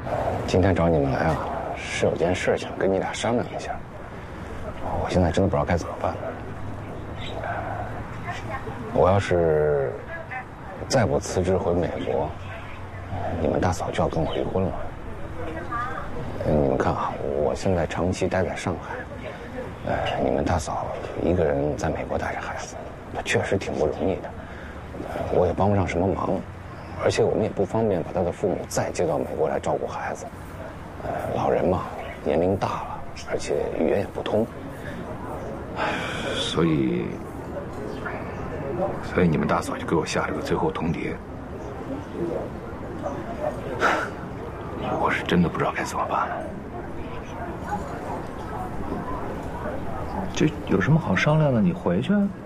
今天找你们来啊，是有件事想跟你俩商量一下。我现在真的不知道该怎么办。我要是再不辞职回美国，你们大嫂就要跟我离婚了。你们看啊，我现在长期待在上海，你们大嫂一个人在美国带着孩子，她确实挺不容易的。我也帮不上什么忙，而且我们也不方便把她的父母再接到美国来照顾孩子。老人嘛，年龄大了，而且语言也不通。 所以你们大嫂就给我下了个最后通牒。我是真的不知道该怎么办了。 这有什么好商量的？你回去啊。